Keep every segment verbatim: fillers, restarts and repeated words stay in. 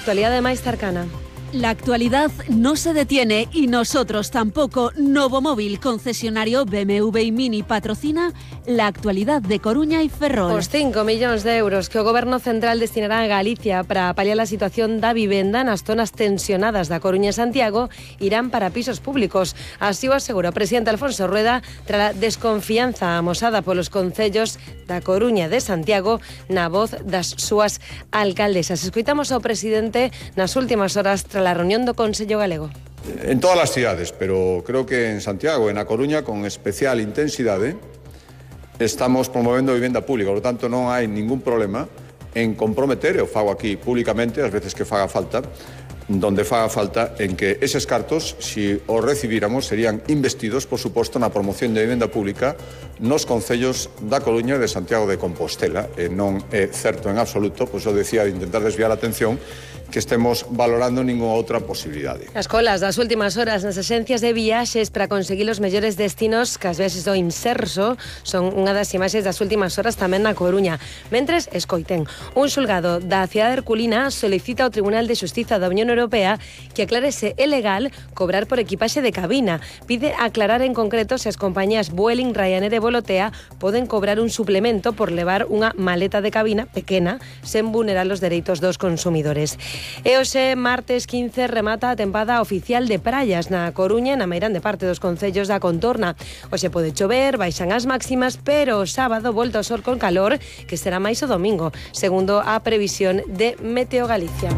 actualidade máis cercana. La actualidad no se detiene y nosotros tampoco. Novomóvil, concesionario B M W y Mini, patrocina la actualidad de Coruña y Ferrol. Os cinco millóns de euros que o Goberno Central destinará a Galicia para paliar a situación da vivenda nas zonas tensionadas da Coruña e Santiago irán para pisos públicos. Así o asegura o presidente Alfonso Rueda tras a desconfianza amosada polos concellos da Coruña e de Santiago na voz das súas alcaldesas. Escoitamos ao presidente nas últimas horas tras la reunión do Consello Galego. En todas las ciudades, pero creo que en Santiago, en A Coruña, con especial intensidade, estamos promovendo vivienda pública. Por lo tanto, non hai ningún problema en comprometer, eu fago aquí públicamente, as veces que faga falta, donde faga falta, en que eses cartos, si os recibíramos, serían investidos, por suposto, na promoción de vivienda pública nos concellos da Coruña e de Santiago de Compostela. E non é certo en absoluto, pois eu decía, de intentar desviar a atención, que estemos valorando ninguna outra posibilidade. As colas das últimas horas nas axencias de viaxes para conseguir os mellores destinos que ás veces do inserso son unha das imaxes das últimas horas tamén na Coruña. Mentres, escoiten, un xulgado da cidade herculina solicita ao Tribunal de Xustiza da Unión Europea que aclare se é legal cobrar por equipaxe de cabina. Pide aclarar en concreto se as compañías Vueling, Ryanair e Volotea poden cobrar un suplemento por levar unha maleta de cabina pequena sen vulnerar os dereitos dos consumidores. E hoxe, martes quince, remata a tempada oficial de praias na Coruña e na meirande parte dos concellos da contorna. Hoxe pode chover, baixan as máximas, pero o sábado volta o sol con calor, que será máis o domingo, segundo a previsión de Meteo Galicia.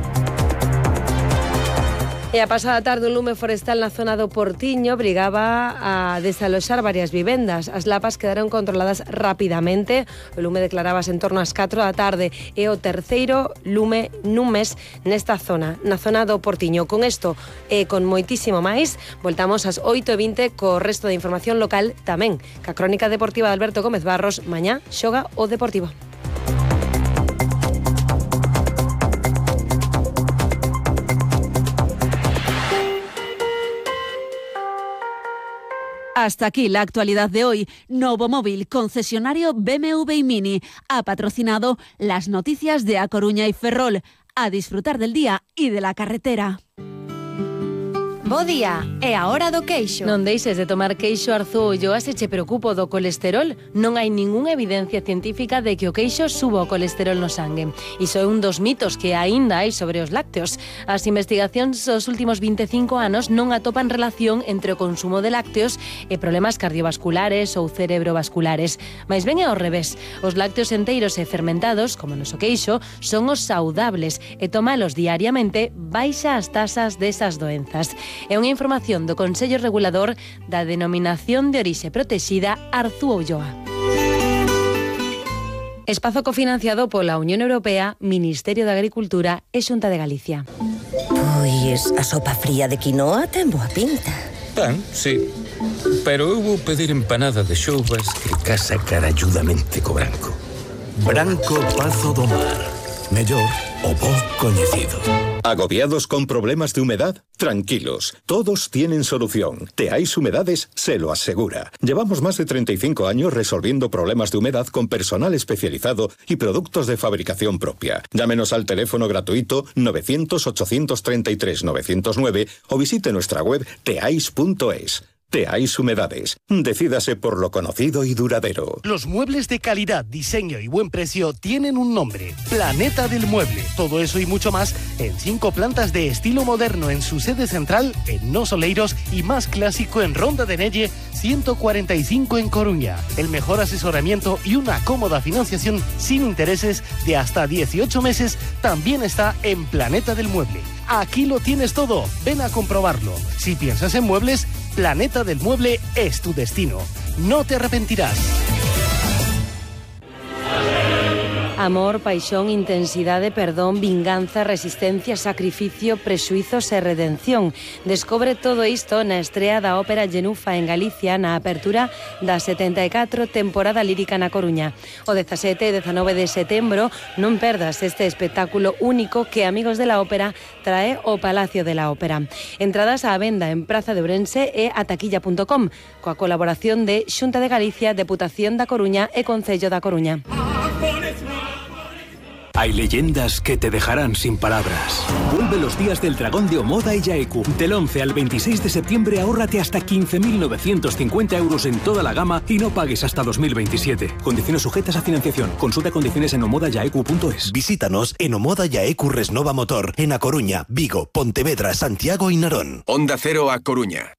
E a pasada tarde un lume forestal na zona do Portiño obrigaba a desaloxar varias vivendas. As lapas quedaron controladas rapidamente. O lume declarábase en torno ás catro da tarde e o terceiro lume nun mes nesta zona, na zona do Portiño. Con isto e con moitísimo máis, voltamos ás oito e vinte co resto de información local tamén. Ca crónica deportiva de Alberto Gómez Barros, mañá xoga o Deportivo. Hasta aquí la actualidad de hoy. Novomóvil, concesionario B M W y Mini, ha patrocinado las noticias de A Coruña y Ferrol. A disfrutar del día y de la carretera. Bo día, é a hora do queixo. Non deixes de tomar queixo Arzúollo, se che preocupo do colesterol. Non hai ningunha evidencia científica de que o queixo suba o colesterol no sangue. Iso é un dos mitos que aínda hai sobre os lácteos. As investigacións dos últimos vinte e cinco anos non atopan relación entre o consumo de lácteos e problemas cardiovasculares ou cerebrovasculares. Mais ben é ao revés. Os lácteos enteiros e fermentados, como no queixo, son os saudables e tomalos diariamente baixa as tasas desas doenzas. É unha información do Consello Regulador da Denominación de Orixe Protexida Arzúa. Espazo cofinanciado pola Unión Europea, Ministerio de Agricultura e Xunta de Galicia. Pois a sopa fría de quinoa ten boa pinta. Tan, sí. Pero eu vou pedir empanada de xoubas que casa caralludamente co branco. Branco Pazo do Mar. Mellor o bo coñecido. ¿Agobiados con problemas de humedad? Tranquilos, todos tienen solución. Teais Humedades se lo asegura. Llevamos más de treinta y cinco años resolviendo problemas de humedad con personal especializado y productos de fabricación propia. Llámenos al teléfono gratuito novecientos, ochocientos treinta y tres, novecientos nueve o visite nuestra web teais punto es. Teais Humedades. Decídase por lo conocido y duradero. Los muebles de calidad, diseño y buen precio tienen un nombre: Planeta del Mueble. Todo eso y mucho más en cinco plantas de estilo moderno en su sede central en Nos Oleiros y más clásico en Ronda de Nelle ciento cuarenta y cinco en Coruña. El mejor asesoramiento y una cómoda financiación sin intereses de hasta dieciocho meses también está en Planeta del Mueble. Aquí lo tienes todo. Ven a comprobarlo. Si piensas en muebles, Planeta del Mueble es tu destino. No te arrepentirás. Amor, paixón, intensidade, perdón, vinganza, resistencia, sacrificio, prexuizos e redención. Descobre todo isto na estrea da ópera Genufa en Galicia na apertura da setenta e catro temporada lírica na Coruña. O dezasete e dezanove de setembro non perdas este espectáculo único que Amigos de la Ópera trae ao Palacio de la Ópera. Entradas á venda en Praza de Ourense e a taquilla punto com coa colaboración de Xunta de Galicia, Deputación da Coruña e Concello da Coruña. Hay leyendas que te dejarán sin palabras. Vuelve los días del dragón de Omoda y Yaeku. Del once al veintiséis de septiembre ahórrate hasta quince mil novecientos cincuenta euros en toda la gama y no pagues hasta dos mil veintisiete. Condiciones sujetas a financiación. Consulta condiciones en omoda yaeku punto es. Visítanos en Omoda Yaeku Resnova Motor, en A Coruña, Vigo, Pontevedra, Santiago y Narón. Onda Cero A Coruña.